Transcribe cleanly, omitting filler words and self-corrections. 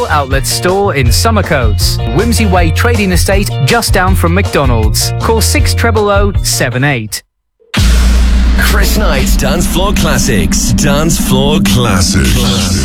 full outlet store in Summercoats. Whimsy Way Trading Estate, just down from McDonald's. Call 600 78. Chris Knight's Dance Floor Classics. Dance Floor Classics.